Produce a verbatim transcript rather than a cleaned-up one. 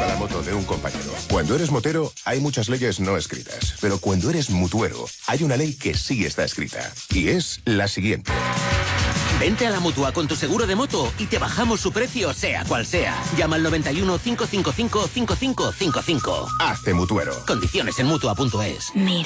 a la moto de un compañero. Cuando eres motero, hay muchas leyes no escritas. Pero cuando eres mutuero, hay una ley que sí está escrita. Y es la siguiente. Vente a la Mutua con tu seguro de moto y te bajamos su precio, sea cual sea. Llama al noventa y uno, cinco cinco cinco, cinco cinco cinco cinco. Hace Mutuero. Condiciones en Mutua punto es. Mira.